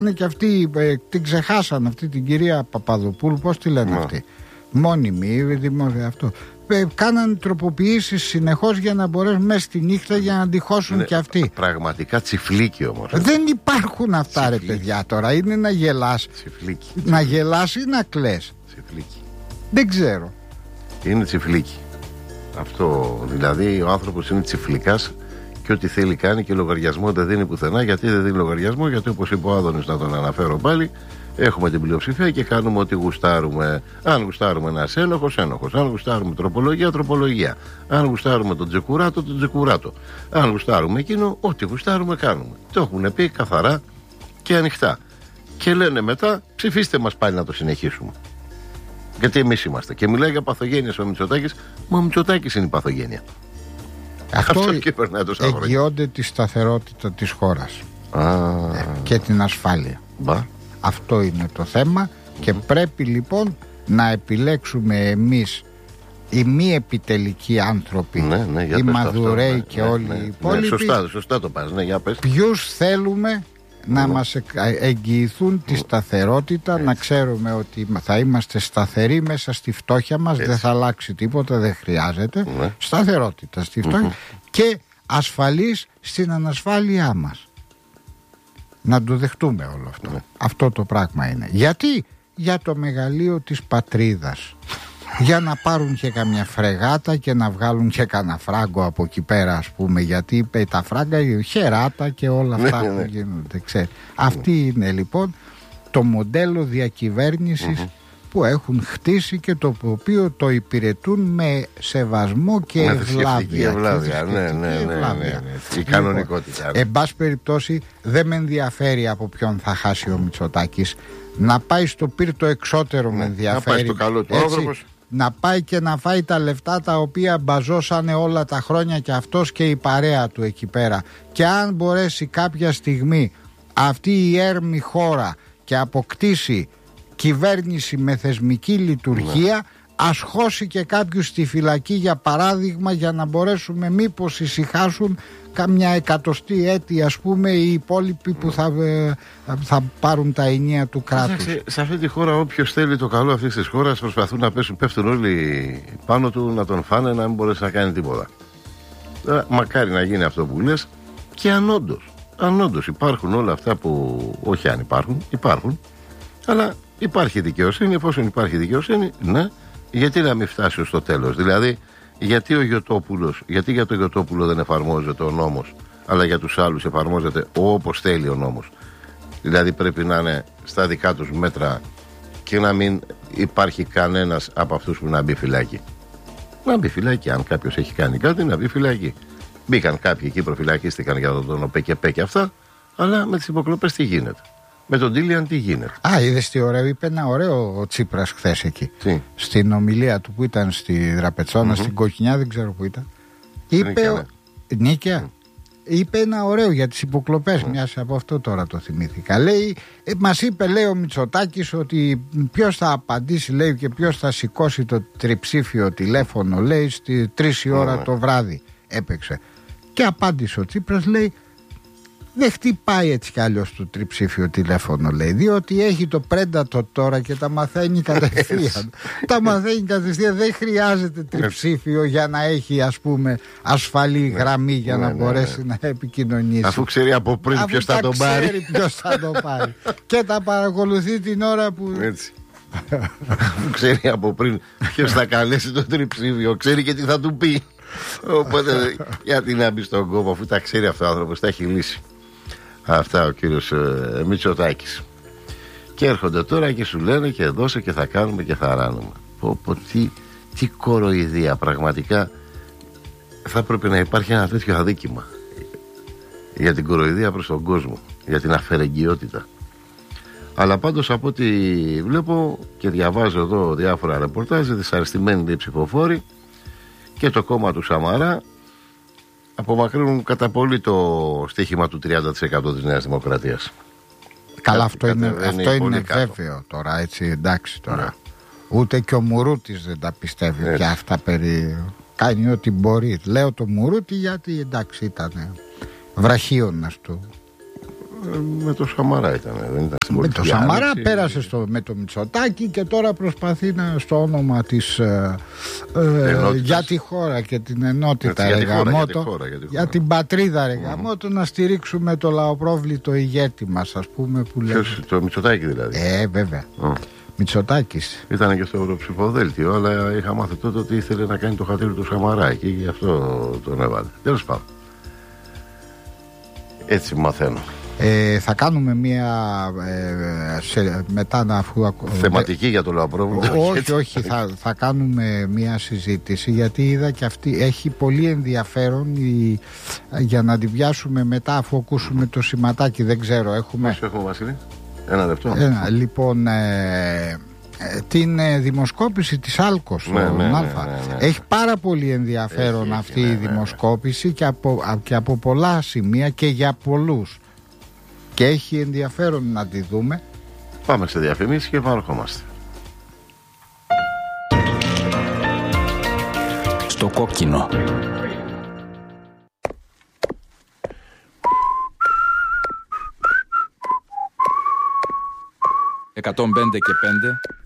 είναι και αυτή, την ξεχάσαν αυτή την κυρία Παπαδοπούλου, πώς τη λένε αυτή, μόνιμη, αυτό. Κάναν τροποποιήσεις συνεχώς για να μπορέσουν μέσα στη νύχτα για να αντιχώσουν και αυτοί. Πραγματικά τσιφλίκι όμως. Δεν υπάρχουν αυτά τσιφλίκι. Ρε παιδιά τώρα, είναι να γελάς. Τσιφλίκι. Να γελάς ή να κλαις. Τσιφλίκι. Δεν ξέρω. Είναι τσιφλίκι. Αυτό δηλαδή, ο άνθρωπος είναι τσιφλικάς και ό,τι θέλει κάνει και λογαριασμό δεν δίνει πουθενά. Γιατί δεν δίνει λογαριασμό? Γιατί όπως είπε ο Άδωνης, να τον αναφέρω πάλι, έχουμε την πλειοψηφία και κάνουμε ό,τι γουστάρουμε. Αν γουστάρουμε ένας ένοχος, ένοχος. Αν γουστάρουμε τροπολογία, τροπολογία. Αν γουστάρουμε τον τζεκουράτο, τον τζεκουράτο. Αν γουστάρουμε εκείνο, ό,τι γουστάρουμε κάνουμε. Το έχουν πει καθαρά και ανοιχτά. Και λένε μετά, ψηφίστε μας πάλι να το συνεχίσουμε. Γιατί εμείς είμαστε. Και μιλάει για παθογένειες ο Μητσοτάκης, μα ο Μητσοτάκης είναι η παθογένεια. Αυτό εγγυώνται τη σταθερότητα της χώρας και την ασφάλεια. Αυτό είναι το θέμα και πρέπει λοιπόν να επιλέξουμε εμείς οι μη επιτελικοί άνθρωποι, οι Μαδουρέοι και όλοι οι υπόλοιποι. Σωστά το πας, για πες. Ποιους θέλουμε να μας εγγυηθούν τη σταθερότητα, να ξέρουμε ότι θα είμαστε σταθεροί μέσα στη φτώχεια μας, δεν θα αλλάξει τίποτα, δεν χρειάζεται. Σταθερότητα στη φτώχεια και ασφαλής στην ανασφάλειά μας. Να το δεχτούμε όλο αυτό. Αυτό το πράγμα είναι. Γιατί? Για το μεγαλείο της πατρίδας. Για να πάρουν και καμιά φρεγάτα και να βγάλουν και κανένα φράγκο από εκεί πέρα, ας πούμε. Γιατί είπε τα φράγκα, χεράτα και όλα αυτά που γίνονται. Αυτή είναι λοιπόν το μοντέλο διακυβέρνησης που έχουν χτίσει και το οποίο το υπηρετούν με σεβασμό και ευλάβεια. Η κανονικότητα. Εν πάση περιπτώσει, δεν με ενδιαφέρει από ποιον θα χάσει ο Μητσοτάκης. Να πάει στο πύρτο εξώτερο με ενδιαφέρει. Να πάει στο καλό του άνθρωπος. Να πάει και να φάει τα λεφτά τα οποία μπαζώσανε όλα τα χρόνια και αυτός και η παρέα του εκεί πέρα. Και αν μπορέσει κάποια στιγμή αυτή η έρμη χώρα και αποκτήσει κυβέρνηση με θεσμική λειτουργία, ας χώσει και κάποιους στη φυλακή για παράδειγμα, για να μπορέσουμε μήπως ησυχάσουν κάμια εκατοστή έτη, ας πούμε, οι υπόλοιποι που θα πάρουν τα ενία του κράτους. Σε αυτή τη χώρα όποιος θέλει το καλό αυτής της χώρας προσπαθούν να πέφτουν όλοι πάνω του, να τον φάνε, να μην μπορέσει να κάνει τίποτα. Μακάρι να γίνει αυτό που λες. Και αν όντως υπάρχουν όλα αυτά που, όχι αν υπάρχουν, αλλά υπάρχει δικαιοσύνη. Εφόσον υπάρχει δικαιοσύνη, ναι, γιατί να μην φτάσει στο τέλος? Δηλαδή, γιατί για το Γιωτόπουλο δεν εφαρμόζεται ο νόμος, αλλά για τους άλλους εφαρμόζεται όπως θέλει ο νόμος? Δηλαδή πρέπει να είναι στα δικά τους μέτρα και να μην υπάρχει κανένας από αυτούς που να μπει φυλάκι. Να μπει φυλάκι, αν κάποιος έχει κάνει κάτι, να μπει φυλάκι. Μπήκαν κάποιοι εκεί, προφυλακίστηκαν για τον ΟΠΕ και αυτά, αλλά με τις υποκλοπές τι γίνεται? Με τον Τίλιαν τι γίνεται? Είδες τι ωραίο? Είπε ένα ωραίο ο Τσίπρας χθες εκεί. Τι? Στην ομιλία του που ήταν στη Δραπετσόνα, στην Κοκκινιά, δεν ξέρω που ήταν. Είπε. Νίκαια. Είπε ένα ωραίο για τις υποκλοπές. Μιας από αυτό τώρα το θυμήθηκα. Λέει, μας είπε, λέει ο Μητσοτάκης, ότι ποιος θα απαντήσει, λέει, και ποιος θα σηκώσει το τριψήφιο τηλέφωνο, λέει, στις 3 η ώρα το βράδυ. Έπαιξε. Και απάντησε ο Τσίπρας, λέει, δεν χτυπάει έτσι κι αλλιώς το τριψήφιο τηλέφωνο, λέει, διότι έχει το Predator τώρα και τα μαθαίνει κατευθείαν. Δεν χρειάζεται τριψήφιο για να έχει, ας πούμε, ασφαλή γραμμή για να μπορέσει να επικοινωνήσει. Αφού ξέρει από πριν ποιος θα τον πάρει. Και τα παρακολουθεί την ώρα που... Έτσι. Αφού ξέρει από πριν ποιος θα καλέσει το τριψήφιο, ξέρει και τι θα του πει. Οπότε γιατί να μπει στον κόπο, αφού τα ξέρει αυτό ο άνθρωπος, τα έχει λύσει αυτά ο κύριος Μητσοτάκης. Και έρχονται τώρα και σου λένε και δώσε και θα κάνουμε και θα ράνουμε. Τι κοροϊδία, πραγματικά. Θα έπρεπε να υπάρχει ένα τέτοιο αδίκημα για την κοροϊδία προς τον κόσμο, για την αφαιρεγγιότητα. Αλλά πάντως από ό,τι βλέπω και διαβάζω εδώ διάφορα ρεπορτάζ, δυσαρεστημένοι ψηφοφόροι και το κόμμα του Σαμαρά απομακρύνουν κατά πολύ το στοίχημα του 30% της Νέας Δημοκρατίας. Καλά, αυτό είναι βέβαιο τώρα, έτσι, εντάξει τώρα. Ναι. Ούτε και ο Μουρούτης δεν τα πιστεύει πια αυτά κάνει ό,τι μπορεί. Λέω το Μουρούτη γιατί εντάξει ήταν βραχίωνας του Με το Σαμαρά ήταν, δεν ήταν στην Με πολιτική το Σαμαρά άνοιξη. πέρασε με το Μητσοτάκη και τώρα προσπαθεί στο όνομα της για τη χώρα και την ενότητα για την πατρίδα Ρεγαμότο να στηρίξουμε το λαοπρόβλητο ηγέτη μας, ας πούμε, που λέει. Το Μητσοτάκη δηλαδή. Βέβαια. Μητσοτάκης. Ήταν και στο Ευρωψηφοδέλτιο, αλλά είχα μάθει τότε ότι ήθελε να κάνει το χατήρι του Σαμαρά και γι' αυτό τον έβαλε. Τέλος πάντων. Έτσι μαθαίνω. Θα κάνουμε μία μετά αφού θεματική για το λαοπρόβλητο. Όχι, θα κάνουμε μία συζήτηση, γιατί είδα και αυτή έχει πολύ ενδιαφέρον για να την πιάσουμε μετά αφού ακούσουμε το σηματάκι. Δεν ξέρω, έχουμε. Πόσο έχουμε, Βασίλη? Ένα λεπτό. Λοιπόν, την δημοσκόπηση της Άλκος έχει πάρα πολύ ενδιαφέρον αυτή η δημοσκόπηση και από πολλά σημεία και για πολλούς, και έχει ενδιαφέρον να τη δούμε. Πάμε σε διαφημίσεις και επαναρχόμαστε. Στο κόκκινο. 105 και 5